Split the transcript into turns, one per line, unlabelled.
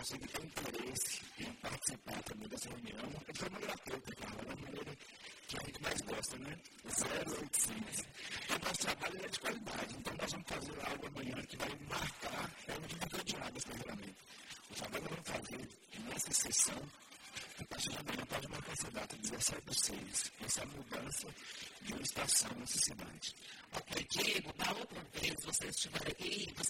pessoa que tem interesse em participar também dessa reunião, de forma gratuita, claro, da maneira que a gente mais gosta, né? 0800. O nosso trabalho é de qualidade, então nós vamos fazer algo amanhã que vai marcar, realmente vai continuar esse treinamento. O trabalho que vamos fazer nessa sessão, a partir de amanhã pode marcar essa data, 17/6, essa mudança de uma estação nessa cidade.
Ok, Diego, da outra vez vocês estiveram aqui, você